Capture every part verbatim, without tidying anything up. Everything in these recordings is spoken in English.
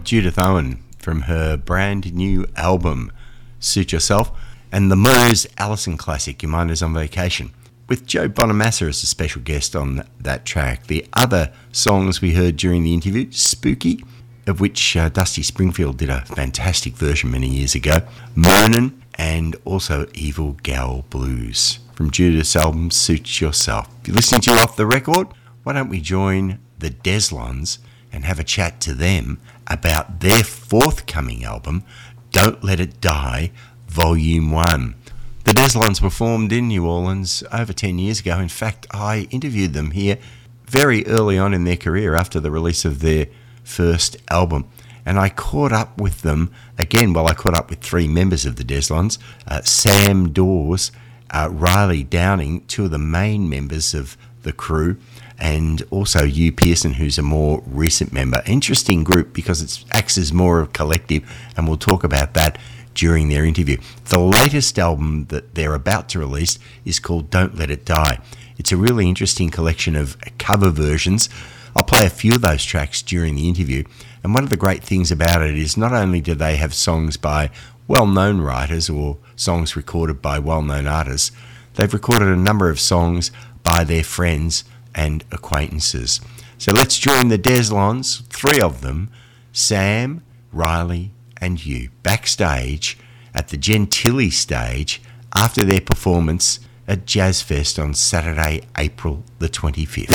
Judith Owen from her brand new album, Suit Yourself, and the Moe's Allison classic, Your Mind Is On Vacation, with Joe Bonamassa as a special guest on that track. The other songs we heard during the interview, Spooky, of which uh, Dusty Springfield did a fantastic version many years ago, Mernon, and also Evil Gal Blues from Judith's album, Suit Yourself. If you're listening to Off the Record, why don't we join the Deslons and have a chat to them about their forthcoming album, Don't Let It Die, Volume one. The Deslons performed in New Orleans over ten years ago. In fact, I interviewed them here very early on in their career after the release of their first album. And I caught up with them again. Well, I caught up with three members of the Deslons, uh, Sam Dawes, uh, Riley Downing, two of the main members of the crew, and also Hugh Pearson, who's a more recent member. Interesting group because it acts as more of a collective, and we'll talk about that during their interview. The latest album that they're about to release is called Don't Let It Die. It's a really interesting collection of cover versions. I'll play a few of those tracks during the interview, and one of the great things about it is not only do they have songs by well-known writers or songs recorded by well-known artists, they've recorded a number of songs by their friends and acquaintances. So let's join the Deslons, three of them, Sam, Riley, and Hugh, backstage at the Gentilly stage after their performance at Jazz Fest on Saturday, April the twenty-fifth.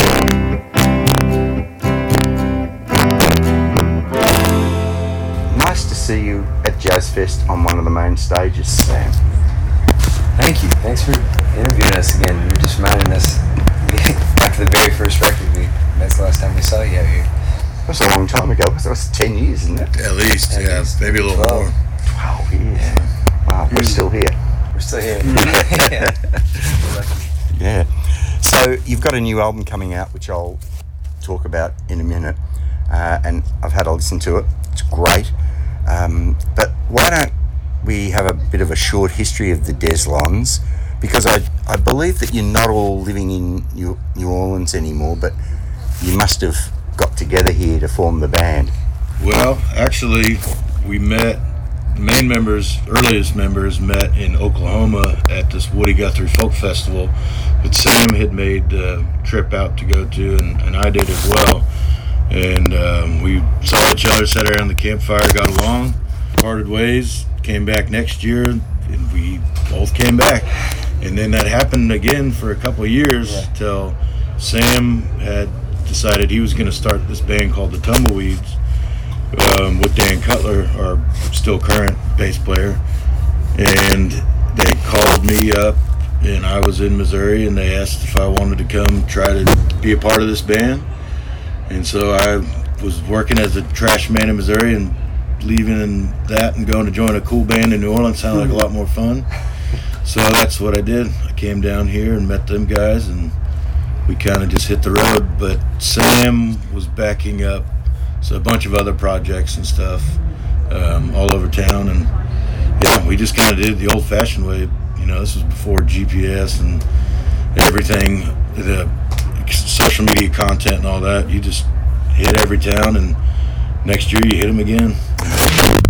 Nice to see you at Jazz Fest on one of the main stages, Sam. Thank you. Thanks for interviewing us again. You were just reminding us after the very first record, we, that's the last time we saw you out here. That was a long time ago. That was ten years, isn't it? At least, At yeah. Least. Maybe a little twelve. more. twelve years. Yeah. Wow, we're still here. We're still here. yeah. yeah. So you've got a new album coming out, which I'll talk about in a minute. Uh, and I've had a listen to it. It's great. Um, but why don't we have a bit of a short history of the Deslons? Because I I believe that you're not all living in New, New Orleans anymore, but you must have got together here to form the band. Well, actually, we met, the main members, earliest members, met in Oklahoma at this Woody Guthrie Folk Festival that Sam had made the trip out to go to, and, and I did as well. And um, we saw each other, sat around the campfire, got along, parted ways, came back next year, and we both came back. And then that happened again for a couple of years yeah. till Sam had decided he was going to start this band called the Tumbleweeds um, with Dan Cutler, our still current bass player. And they called me up, and I was in Missouri, and they asked if I wanted to come try to be a part of this band. And so I was working as a trash man in Missouri, and leaving in that and going to join a cool band in New Orleans sounded like a lot more fun. So that's what I did. I came down here and met them guys, and we kind of just hit the road. But Sam was backing up so a bunch of other projects and stuff um, all over town, and yeah, we just kind of did it the old-fashioned way. You know, this was before G P S and everything, the social media content and all that. You just hit every town, and next year you hit them again.